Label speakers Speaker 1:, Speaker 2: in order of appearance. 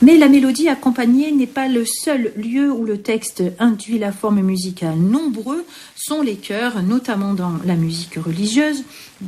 Speaker 1: Mais la mélodie accompagnée n'est pas le seul lieu où le texte induit la forme musicale. Nombreux sont les chœurs, notamment dans la musique religieuse,